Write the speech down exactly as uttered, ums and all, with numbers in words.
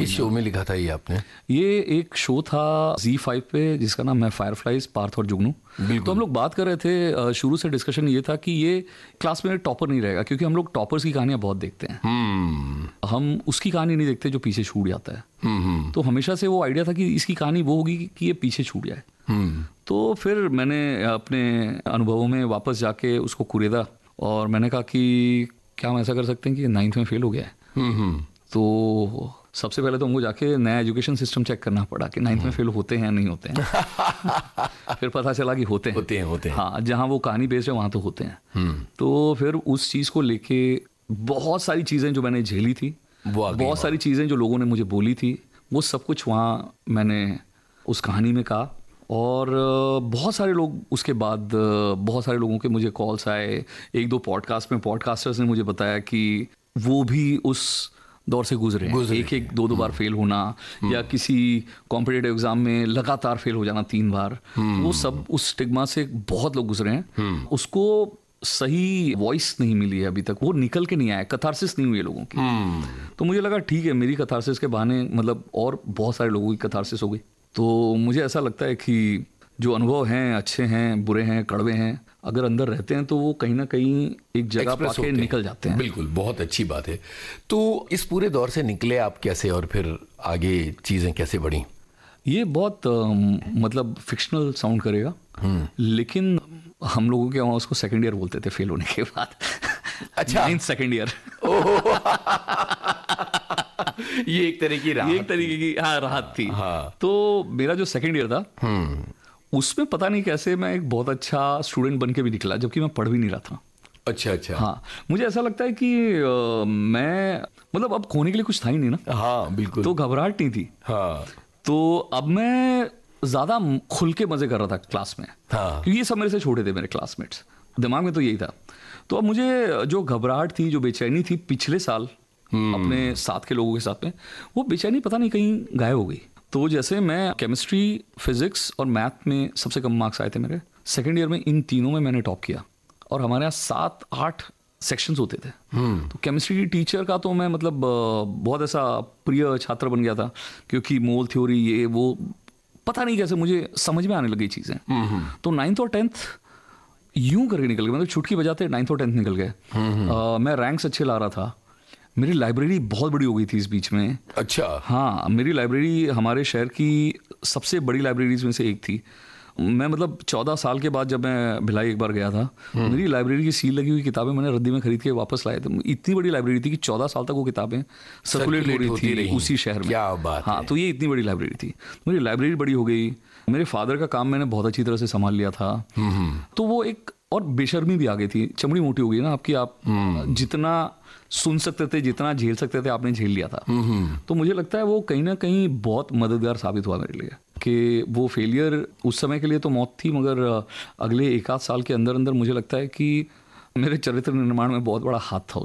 किस शो में लिखा था ये आपने? ये एक शो था जी फाइव पे जिसका नाम है फायरफ्लाइज, पार्थ और जुगनू। तो हम लोग बात कर रहे थे, शुरू से डिस्कशन ये था कि ये क्लास में टॉपर नहीं रहेगा, क्योंकि हम लोग टॉपर्स की कहानियां बहुत देखते हैं। hmm. हम उसकी कहानी नहीं देखते जो पीछे छूट जाता है। hmm. तो हमेशा से वो आइडिया था कि इसकी कहानी वो होगी कि ये पीछे छूट जाए। hmm. तो फिर मैंने अपने अनुभवों में वापस जाके उसको कुरेदा और मैंने कहा कि क्या हम ऐसा कर सकते हैं कि नाइन्थ में फेल हो गया है। hmm. तो सबसे पहले तो हमको जाके नया एजुकेशन सिस्टम चेक करना पड़ा कि नाइन्थ में फेल होते हैं नहीं होते हैं। फिर पता चला कि होते हैं होते हैं होते हैं हाँ, जहाँ वो कहानी बेस्ड है वहाँ तो होते हैं। तो फिर उस चीज़ को लेके बहुत सारी चीज़ें जो मैंने झेली थी, बहुत सारी चीज़ें जो लोगों ने मुझे बोली थी, वो सब कुछ वहाँ मैंने उस कहानी में कहा। और बहुत सारे लोग उसके बाद, बहुत सारे लोगों के मुझे कॉल्स आए, एक दो पॉडकास्ट में पॉडकास्टर्स ने मुझे बताया कि वो भी उस दौर से गुजरे हैं, एक एक दो दो बार फेल होना या किसी कॉम्पिटिटिव एग्जाम में लगातार फेल हो जाना तीन बार, वो सब उस स्टिग्मा से बहुत लोग गुजरे हैं। उसको सही वॉइस नहीं मिली है अभी तक, वो निकल के नहीं आया, कथारसिस नहीं हुई है लोगों की। तो मुझे लगा ठीक है, मेरी कथारसिस के बहाने मतलब और बहुत सारे लोगों की कथारसिस हो गई। तो मुझे ऐसा लगता है कि जो अनुभव हैं, अच्छे हैं, बुरे हैं, कड़वे हैं, अगर अंदर रहते हैं तो वो कहीं ना कहीं एक जगह पाके निकल जाते हैं। बिल्कुल, बहुत अच्छी बात है। तो इस पूरे दौर से निकले आप कैसे और फिर आगे चीज़ें कैसे बढ़ी? ये बहुत आ, मतलब फिक्शनल साउंड करेगा, लेकिन हम लोगों के वहाँ उसको सेकेंड ईयर बोलते थे फेल होने के बाद। अच्छा, नाइन्थ सेकेंड ईयर। ये एक तरह की राहत, एक तरीके की हाँ राहत थी। हाँ। तो मेरा जो सेकेंड ईयर था उसमें पता नहीं कैसे मैं एक बहुत अच्छा स्टूडेंट बन के भी निकला, जबकि मैं पढ़ भी नहीं रहा था। अच्छा अच्छा। हाँ, मुझे ऐसा लगता है कि आ, मैं मतलब अब खोने के लिए कुछ था ही नहीं ना। हाँ बिल्कुल। तो घबराहट नहीं थी। हाँ। तो अब मैं ज़्यादा खुल के मज़े कर रहा था क्लास में। हाँ। क्योंकि ये सब मेरे से छोटे थे, मेरे क्लासमेट्स, दिमाग में तो यही था। तो अब मुझे जो घबराहट थी, जो बेचैनी थी पिछले साल अपने साथ के लोगों के साथ में, वो बेचैनी पता नहीं कहीं गायब हो गई। तो जैसे मैं केमिस्ट्री, फिजिक्स और मैथ में सबसे कम मार्क्स आए थे मेरे, सेकेंड ईयर में इन तीनों में मैंने टॉप किया। और हमारे यहाँ सात आठ सेक्शंस होते थे। तो केमिस्ट्री की टीचर का तो मैं मतलब बहुत ऐसा प्रिय छात्र बन गया था, क्योंकि मोल थ्योरी ये वो पता नहीं कैसे मुझे समझ में आने लगी चीज़ें। तो नाइन्थ और टेंथ यूं करके निकल गए, मतलब चुटकी बजाते नाइन्थ और टेंथ निकल गए। मैं रैंक्स अच्छे ला रहा था, मेरी लाइब्रेरी बहुत बड़ी हो गई थी इस बीच में। अच्छा। हाँ, मेरी लाइब्रेरी हमारे शहर की सबसे बड़ी लाइब्रेरीज में से एक थी। मैं मतलब चौदह साल के बाद जब मैं भिलाई एक बार गया था, मेरी लाइब्रेरी की सील लगी हुई किताबें मैंने रद्दी में खरीद के वापस लाए थे। इतनी बड़ी लाइब्रेरी थी कि चौदह साल तक वो किताबें सर्कुलेट हो रही थी रही। उसी शहर में। क्या बात हाँ, तो ये इतनी बड़ी लाइब्रेरी थी। मेरी लाइब्रेरी बड़ी हो गई, मेरे फादर का काम मैंने बहुत अच्छी तरह से संभाल लिया था। तो वो एक और बेशर्मी भी आ गई थी, चमड़ी मोटी हो गई ना आपकी, आप जितना सुन सकते थे, जितना झेल सकते थे, आपने झेल लिया था। तो मुझे लगता है वो कहीं ना कहीं बहुत मददगार साबित हुआ मेरे लिए, कि वो फेलियर उस समय के लिए तो मौत थी, मगर अगले एक आध साल के अंदर अंदर मुझे लगता है कि मेरे चरित्र निर्माण में बहुत बड़ा हाथ था